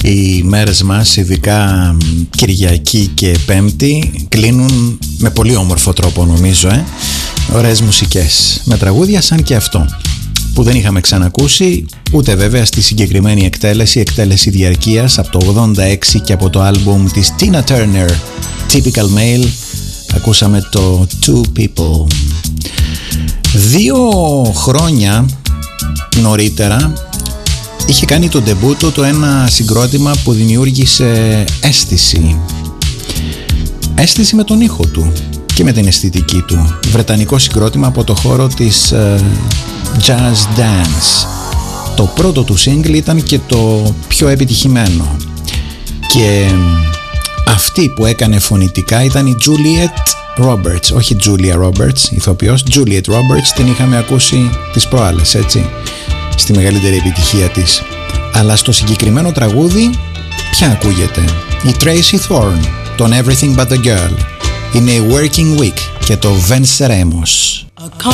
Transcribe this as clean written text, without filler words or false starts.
Οι μέρες μας, ειδικά Κυριακή και Πέμπτη, κλείνουν με πολύ όμορφο τρόπο νομίζω, ωραίες μουσικές, με τραγούδια σαν και αυτό, που δεν είχαμε ξανακούσει ούτε βέβαια στη συγκεκριμένη εκτέλεση διαρκείας από το 86 και από το άλμπουμ της Tina Turner, Typical Male. Ακούσαμε το Two People. 2 χρόνια νωρίτερα είχε κάνει το ντεμπούτο το ένα συγκρότημα που δημιούργησε αίσθηση με τον ήχο του και με την αισθητική του. Βρετανικό συγκρότημα από το χώρο της jazz dance. Το πρώτο του single ήταν και το πιο επιτυχημένο, και αυτή που έκανε φωνητικά ήταν η Juliet Roberts, όχι Julia Roberts ηθοποιός, Juliet Roberts. Την είχαμε ακούσει τις προάλλες, έτσι, στη μεγαλύτερη επιτυχία της. Αλλά στο συγκεκριμένο τραγούδι ποια ακούγεται? Η Tracy Thorn, τον Everything But The Girl. Είναι η Working Week και το Venceremos.